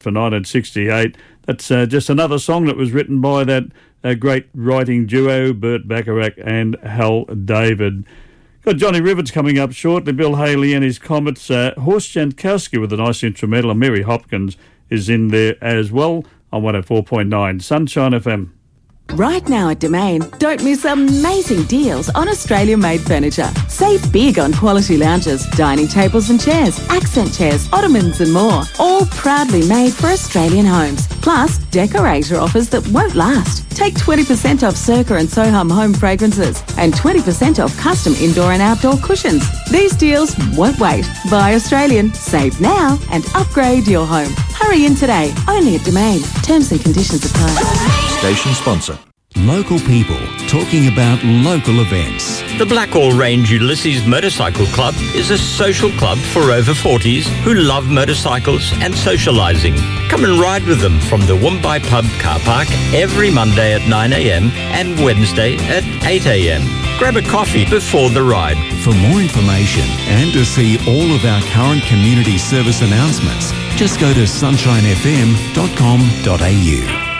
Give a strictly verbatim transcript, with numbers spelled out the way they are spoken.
for nineteen sixty-eight. That's uh, just another song that was written by that uh, great writing duo, Burt Bacharach and Hal David. Got Johnny Rivers coming up shortly, Bill Haley and his Comets, uh, Horst Jankowski with a nice instrumental, and Mary Hopkins is in there as well on one oh four point nine Sunshine F M. Right now at Domain, don't miss amazing deals on Australia-made furniture. Save big on quality lounges, dining tables and chairs, accent chairs, ottomans and more. All proudly made for Australian homes. Plus, decorator offers that won't last. Take twenty percent off Circa and Soham home fragrances and twenty percent off custom indoor and outdoor cushions. These deals won't wait. Buy Australian, save now and upgrade your home. Hurry in today, only at Domain. Terms and conditions apply. Station sponsor. Local people talking about local events. The Blackall Range Ulysses Motorcycle Club is a social club for over forties who love motorcycles and socialising. Come and ride with them from the Woombye Pub car park every Monday at nine a.m. and Wednesday at eight a.m. Grab a coffee before the ride. For more information and to see all of our current community service announcements, just go to sunshine f m dot com dot a u.